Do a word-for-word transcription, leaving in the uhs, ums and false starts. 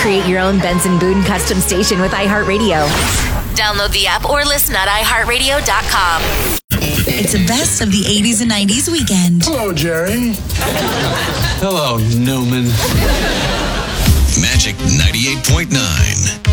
Create your own Benson Boone custom station with iHeartRadio. Download the app or listen at i heart radio dot com. It's the best of the eighties and nineties weekend. Hello, Jerry. Hello, Newman. Magic ninety-eight point nine.